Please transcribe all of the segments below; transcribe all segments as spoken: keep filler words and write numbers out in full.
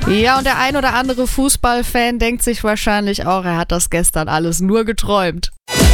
Ja, und der ein oder andere Fußballfan denkt sich wahrscheinlich auch, er hat das gestern alles nur geträumt.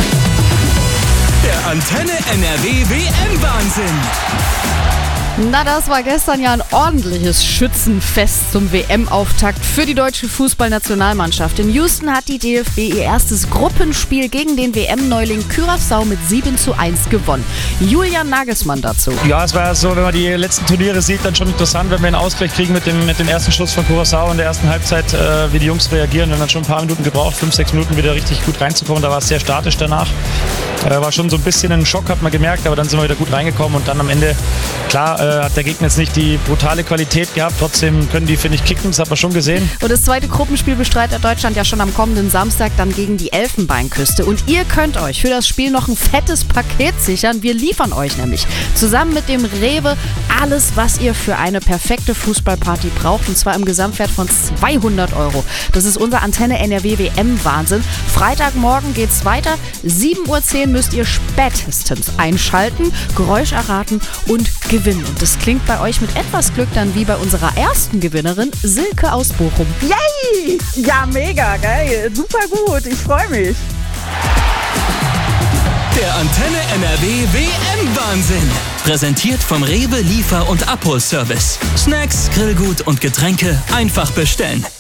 Der Antenne N R W W M-Wahnsinn. Na, das war gestern ja ein ordentliches Schützenfest zum W M-Auftakt für die deutsche Fußballnationalmannschaft. In Houston hat die D F B ihr erstes Gruppenspiel gegen den W M-Neuling Curaçao mit sieben zu eins gewonnen. Julian Nagelsmann dazu. Ja, es war so, wenn man die letzten Turniere sieht, dann schon interessant, wenn wir einen Ausgleich kriegen mit dem, mit dem ersten Schuss von Curaçao in der ersten Halbzeit, äh, wie die Jungs reagieren. Wir haben dann schon ein paar Minuten gebraucht, fünf, sechs Minuten wieder richtig gut reinzukommen. Da war es sehr statisch danach. Äh, war schon so ein bisschen ein Schock, hat man gemerkt, aber dann sind wir wieder gut reingekommen und dann am Ende, klar, äh, hat der Gegner jetzt nicht die brutale Qualität gehabt, trotzdem können die, finde ich, kicken, das hat man schon gesehen. Und das zweite Gruppenspiel bestreitet Deutschland ja schon am kommenden Samstag dann gegen die Elfenbeinküste. Und ihr könnt euch für das Spiel noch ein fettes Paket sichern. Wir liefern euch nämlich zusammen mit dem Rewe alles, was ihr für eine perfekte Fußballparty braucht, und zwar im Gesamtwert von zweihundert Euro. Das ist unser Antenne N R W W M-Wahnsinn. Freitagmorgen geht's weiter. sieben Uhr zehn müsst ihr spätestens einschalten, Geräusch erraten und gewinnen. Und das klingt bei euch mit etwas Glück dann wie bei unserer ersten Gewinnerin, Silke aus Bochum. Yay! Ja, mega, geil. Super gut. Ich freue mich. Der Antenne N R W W M-Wahnsinn. Präsentiert vom Rewe Liefer- und Abholservice. Snacks, Grillgut und Getränke einfach bestellen.